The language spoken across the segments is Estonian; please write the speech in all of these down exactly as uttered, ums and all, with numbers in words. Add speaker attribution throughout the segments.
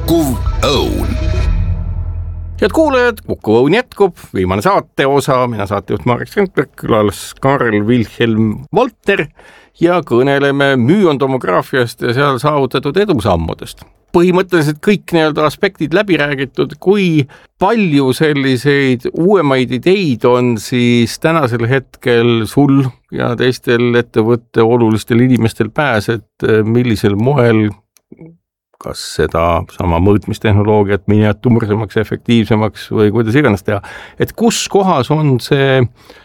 Speaker 1: Kukkuv Õun.
Speaker 2: Head kuulajad, Kukkuv Õun jätkub, viimane saate osa, mina saatejuht Marek Strandberg, külas Karl Wilhelm Valter ja kõneleme müüondomograafiast ja seal saavutatud edusammudest. Põhimõtteliselt kõik nii-öelda aspektid läbi räägitud, kui palju selliseid uuemaid ideid on siis tänasel hetkel sul ja teistel ettevõtte olulistel inimestel pääs, et millisel moel kas seda sama mõõtmistehnoloogiat miniatuursemaks, efektiivsemaks või kuidas iganes teha. Et kus kohas on see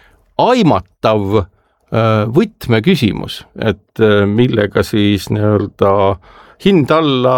Speaker 2: aimatav võtmeküsimus, et millega siis nii-öelda hind alla,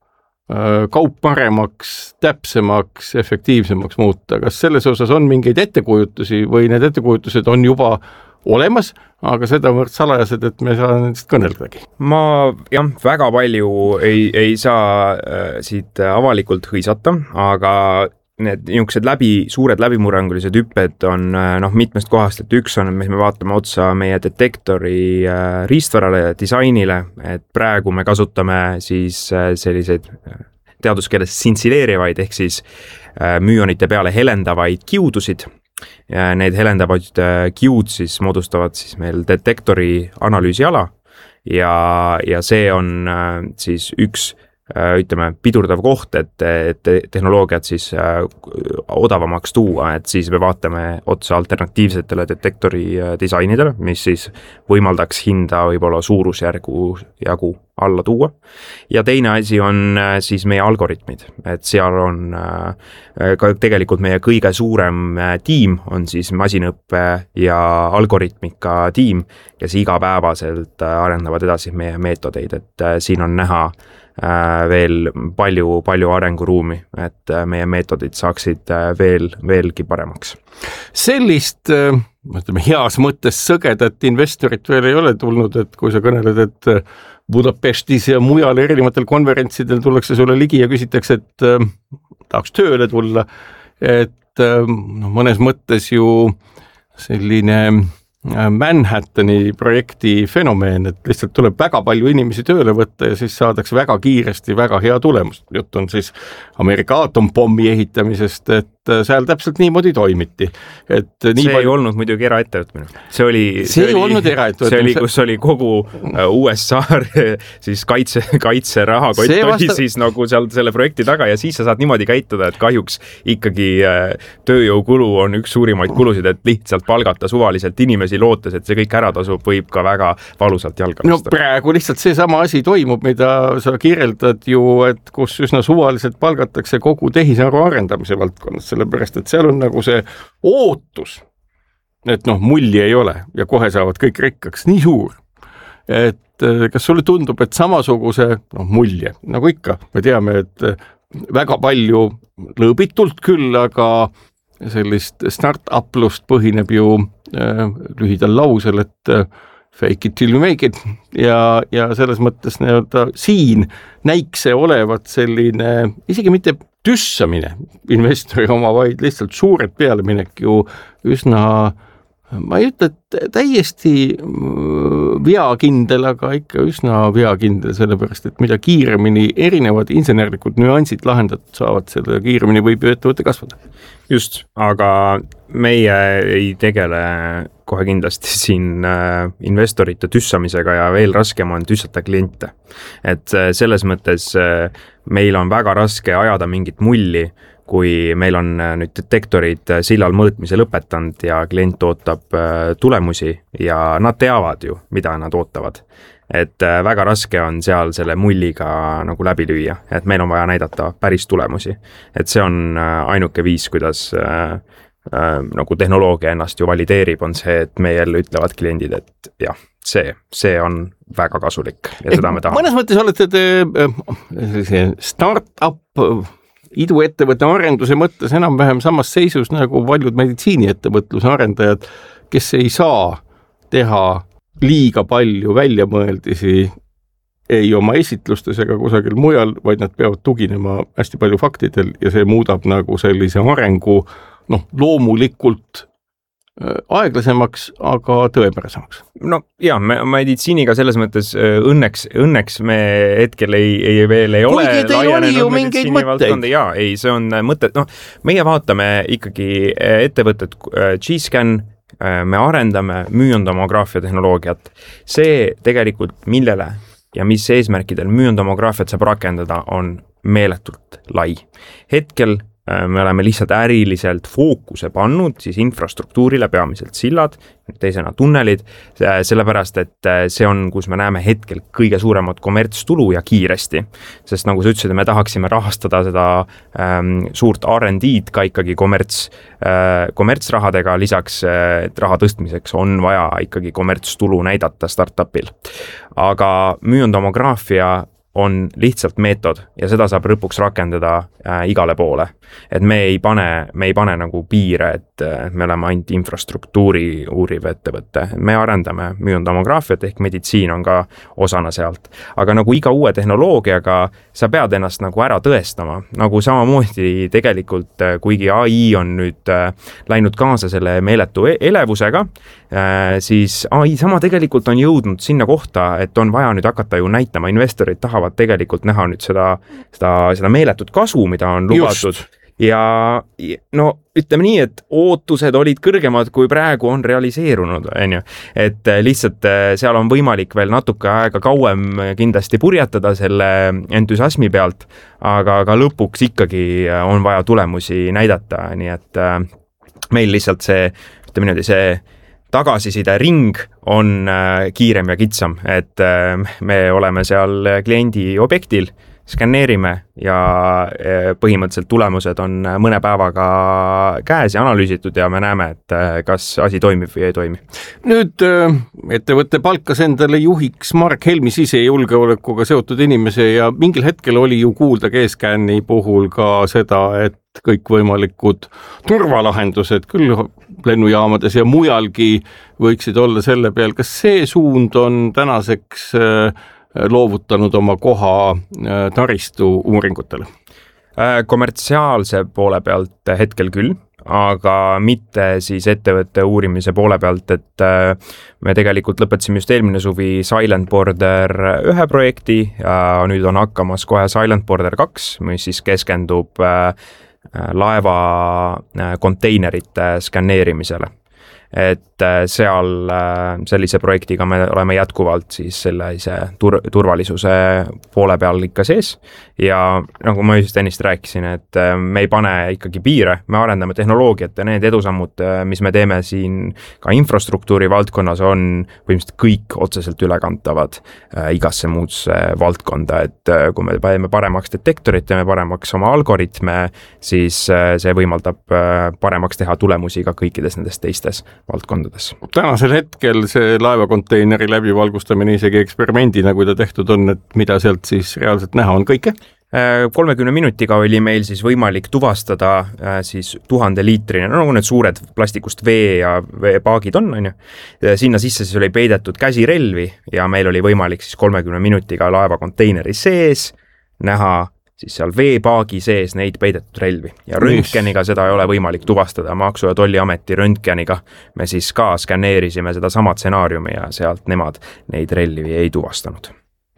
Speaker 2: kaup paremaks, täpsemaks, efektiivsemaks muuta. Kas selles osas on mingeid ettekujutusi või need ettekujutused on juba olemas, aga seda võrd salajased, et me saa nendest kõneldagi.
Speaker 3: Ma jah, väga palju ei, ei saa äh, siit avalikult hõisata, aga need niisugused läbi, suured läbimurrangulised hüpped on noh, mitmest kohast, et üks on, mis me vaatame otsa meie detektori äh, riistvarale ja disainile, et praegu me kasutame siis äh, selliseid teaduskeeles sintsileerivaid ehk siis äh, müüonite peale helendavaid kiudusid. Ja need helendavad kiud siis moodustavad siis meil detektori analüüsiala ja, ja see on siis üks ütleme pidurdav koht, et, et tehnoloogiat siis odavamaks tuua, et siis me vaatame otsa alternatiivsetele detektori disainidele, mis siis võimaldaks hinda võib-olla suurusjärgu jagu alla tuua. Ja teine asi on siis meie algoritmid, et seal on ka tegelikult meie kõige suurem tiim on siis masinõppe ja algoritmika tiim, kes igapäevaselt arendavad edasi meie meetodeid, et siin on näha veel palju, palju arenguruumi, et meie meetodid saaksid veel, veelgi paremaks.
Speaker 2: Sellist, mõtleme, heas mõttes sõgedat investorit veel ei ole tulnud, et kui sa kõneled, et Budapestis ja mujal erinevatel konverentsidel tullakse sulle ligi ja küsitakse, et äh, tahaks tööle tulla, et äh, no, mõnes mõttes ju selline Manhattani projekti fenomeen, et lihtsalt tuleb väga palju inimesi tööle võtta ja siis saadakse väga kiiresti väga hea tulemus. Jutt on siis Ameerika atompommi ehitamisest, et seal täpselt niimoodi toimiti. Et nii
Speaker 3: see
Speaker 2: palju...
Speaker 3: ei olnud muidugi eraettevõtmine. See oli,
Speaker 2: see see oli,
Speaker 3: see oli, kus oli kogu U S A siis kaitse, kaitse rahakott oli vasta... siis nagu seal selle projekti taga ja siis sa saad niimoodi käituda, et kahjuks ikkagi tööjõukulu on üks suurimaid kulusid, et lihtsalt palgata suvaliselt inimesi lootes, et see kõik ära tasub, võib ka väga valusalt jalga
Speaker 2: no praegu lihtsalt see sama asi toimub, mida sa kirjeldad ju, et kus üsna suvaliselt palgatakse kogu tehisaru arendamise valdkonnas, sellepärast, et seal on nagu see ootus, et noh, mulli ei ole ja kohe saavad kõik rikkaks nii suur, et kas sulle tundub, et samasuguse noh, mulje, nagu ikka, me teame, et väga palju lõõbitult küll, aga sellist start-uplust põhineb ju äh, lühidal lausel, et äh, fake it till you make it ja, ja selles mõttes nii-öelda siin näikse olevat selline isegi mitte tüssamine investori oma, vaid lihtsalt suured pealeminek ju üsna, ma ei ütle, et täiesti veakindel, aga ikka üsna veakindel, sellepärast, et mida kiiremini erinevad insenerlikud nüansid lahendatud saavad, selle kiiremini võib ju ettevõte kasvada.
Speaker 3: Just, aga meie ei tegele kohe kindlasti siin investorite tüssamisega ja veel raskem on tüssata kliente. Et selles mõttes meil on väga raske ajada mingit mulli, kui meil on nüüd detektorid sillal mõõtmise lõpetanud ja klient ootab tulemusi ja nad teavad ju, mida nad ootavad. Et väga raske on seal selle mulliga nagu läbi lüüa, et meil on vaja näidata päris tulemusi. Et see on ainuke viis, kuidas äh, äh, nagu tehnoloogia ennast ju valideerib, on see, et meie jälle ütlevad kliendid, et jah, see, see on väga kasulik ja seda me tahame.
Speaker 2: Mõnes mõttes olete te äh, start-up iduettevõtte arenduse mõttes enam-vähem samas seisus nagu paljud meditsiiniettevõtluse arendajad, kes ei saa teha liiga palju väljamõeldisi ei oma esitlustes ega kusagil mujal, vaid nad peavad tuginema hästi palju faktidel ja see muudab nagu sellise arengu noh, loomulikult aeglasemaks, aga tõepärasemaks.
Speaker 3: No ja, me meditsiiniga selles mõttes õnneks, õnneks me hetkel ei, ei veel ei ole
Speaker 2: kuigi teil oli ju mingeid mõtteid.
Speaker 3: Jaa, ei, see on mõte, noh, meie vaatame ikkagi ettevõtet G-Scan, me arendame müüontomograafia tehnoloogiat. See tegelikult millele ja mis eesmärkidel müüontomograafiat saab rakendada on meeletult lai. Hetkel me oleme lihtsalt äriliselt fookuse pannud siis infrastruktuurile, peamiselt sillad, teisena tunnelid, sellepärast, et see on, kus me näeme hetkel kõige suuremat kommertstulu ja kiiresti. Sest nagu sa ütlesid, me tahaksime rahastada seda ähm, suurt R and D'd ka ikkagi kommerts, äh, kommertsrahadega, lisaks äh, raha tõstmiseks on vaja ikkagi kommertstulu näidata startupil. Aga müüontomograafia on lihtsalt meetod ja seda saab lõpuks rakendada äh, igale poole. Et me ei pane, me ei pane nagu piire, et äh, me oleme ainult infrastruktuuri uuriv ettevõtte. Me arendame müüontomograafiat ehk meditsiin on ka osana sealt. Aga nagu iga uue tehnoloogiaga sa pead ennast nagu ära tõestama. Nagu samamoodi tegelikult, kuigi A I on nüüd äh, läinud kaasa selle meeletu elevusega, äh, siis A I sama tegelikult on jõudnud sinna kohta, et on vaja nüüd hakata ju näitama, investorid tahavad tegelikult näha nüüd seda, seda, seda meeletut kasu, mida on lubatud. Just. Ja no ütleme nii, et ootused olid kõrgemad, kui praegu on realiseerunud. On ju. Et lihtsalt seal on võimalik veel natuke aega kauem kindlasti purjetada selle entusiasmi pealt, aga ka lõpuks ikkagi on vaja tulemusi näidata. Nii et meil lihtsalt see, ütleme niimoodi, see tagasiside ring on kiirem ja kitsam, et me oleme seal kliendi objektil, skanneerime ja põhimõtteliselt tulemused on mõne päevaga käes ja analüüsitud ja me näeme, et kas asi toimib või ei toimi.
Speaker 2: Nüüd ettevõtte palkas endale juhiks Mark Helmi sisejulgeolekuga seotud inimese ja mingil hetkel oli ju kuulda G-Scani puhul ka seda, et kõikvõimalikud turvalahendused küll lennujaamades ja mujalgi võiksid olla selle peal. Kas see suund on tänaseks loovutanud oma koha taristu uuringutele?
Speaker 3: Kommertsiaalse poole pealt hetkel küll, aga mitte siis ettevõtte uurimise poole pealt, et me tegelikult lõpetasime just eelmine suvi Silent Border ühe projekti ja nüüd on hakkamas kohe Silent Border kaks, mis siis keskendub laeva konteinerite skanneerimisele. Et seal sellise projektiga me oleme jätkuvalt siis sellise tur- turvalisuse poole peal ikka sees ja nagu ma just ennist rääkisin, et me ei pane ikkagi piire, me arendame tehnoloogiat ja need edusammud, mis me teeme siin ka infrastruktuuri valdkonnas on põhimõtteliselt kõik otseselt ülekantavad igasse muusse valdkonda, et kui me teeme paremaks detektorit, teeme paremaks oma algoritme, siis see võimaldab paremaks teha tulemusi ka kõikides nendest teistes valdkondades.
Speaker 2: Tänasel hetkel see laevakonteineri läbivalgustamine isegi eksperimendina, kui ta tehtud on, et mida sealt siis reaalselt näha on kõike?
Speaker 3: kolmekümne minutiga oli meil siis võimalik tuvastada siis tuhande liitrine, no nagu need suured plastikust vee ja veepaagid on, on ju. Sinna sisse siis oli peidetud käsirelvi ja meil oli võimalik siis kolmekümne minutiga laevakonteineri sees näha siis seal veepaagi sees neid peidetud relvi. Ja röntgeniga seda ei ole võimalik tuvastada. Maksu- ja Tolliameti röntgeniga me siis ka skanneerisime seda sama stsenaariumi ja sealt nemad neid relvi ei tuvastanud.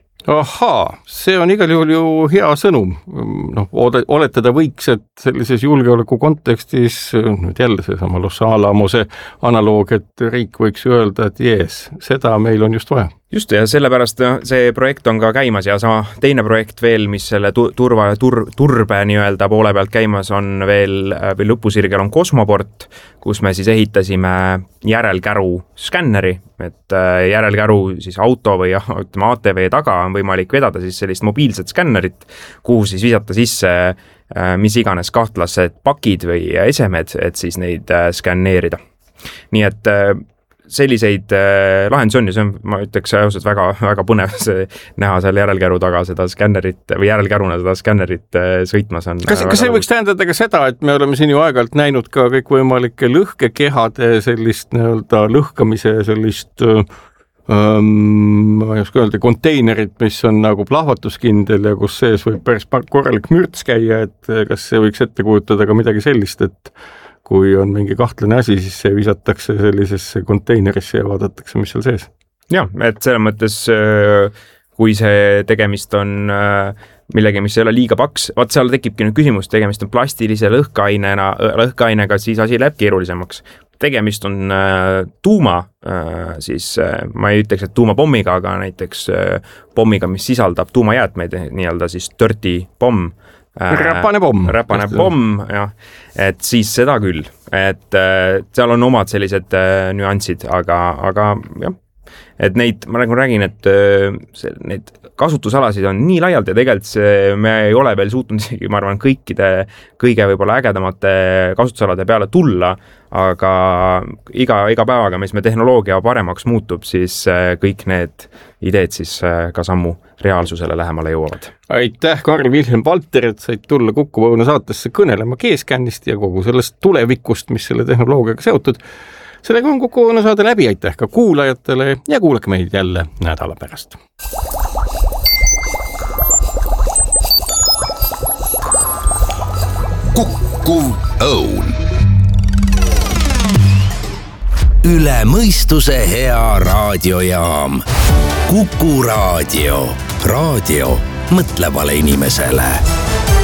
Speaker 2: Ahaa, see on igal juhul ju hea sõnum. No, oletada võiks, et sellises julgeoleku kontekstis, nüüd jälle see sama Los Alamose analoog, et riik võiks öelda, et jees, seda meil on just vaja.
Speaker 3: Just ja sellepärast see projekt on ka käimas ja sama teine projekt veel, mis selle turva, tur, turbe nii-öelda poole pealt käimas on veel, veel lõpusirgel on Kosmoport, kus me siis ehitasime järelkäru skänneri, et järelkäru siis auto või ütleme A T V taga on võimalik vedada siis sellist mobiilset skännerit, kuhu siis visata sisse mis iganes kahtlased pakid või esemed, et siis neid skänneerida. Nii et selliseid lahendusi on ja see on, ma ütleks, ausalt väga, väga põnev näha seal järelkäru taga seda skännerit või järelkäruna seda skännerit sõitmas on.
Speaker 2: Kas, kas see võiks tähendada ka seda, et me oleme siin ju aeg-ajalt näinud ka kõikvõimalike lõhkekehade sellist nii-öelda lõhkamise sellist ähm, ma ei oska öelda, konteinerit, mis on nagu plahvatuskindel ja kus sees võib päris korralik mürts käia, et kas see võiks ette kujutada ka midagi sellist, et kui on mingi kahtlane asi, siis see visatakse sellisesse konteinerisse ja vaadatakse, mis seal sees.
Speaker 3: Jah, et selles mõttes, kui see tegemist on millegi, mis ei ole liiga paks, vaat seal tekibki nüüd küsimus, tegemist on plastilise lõhkainena, lõhkainega, siis asi läheb keerulisemaks. Tegemist on tuuma, siis ma ei ütleks, et tuumapommiga, aga näiteks pommiga, mis sisaldab tuumajäätmeid, nii-öelda siis dirty pomm.
Speaker 2: Räpane pomm.
Speaker 3: Räpane pomm, jah. Et siis seda küll. Et seal on omad sellised nüansid, aga, aga jah. Et neid, ma nagu räägin, et see, need kasutusalasid on nii laialt ja tegelikult see, me ei ole veel suutnud isegi, ma arvan, kõikide kõige võib-olla ägedamate kasutusalade peale tulla, aga iga, iga päevaga, mis me tehnoloogia paremaks muutub, siis kõik need ideed siis ka sammu reaalsusele lähemale jõuavad.
Speaker 2: Aitäh, Karl-Wilhelm Valter, et said tulla Kuku Õuna saatesse kõnelema G-Scannist ja kogu sellest tulevikust, mis selle tehnoloogiaga seotud. Sellega on Kuku Õuna saade läbi, aitäh ka kuulajatele ja kuulake meid jälle nädala pärast.
Speaker 1: Kuku Õun. Üle mõistuse hea raadiojaam. Kuku Raadio. Raadio mõtlevale inimesele.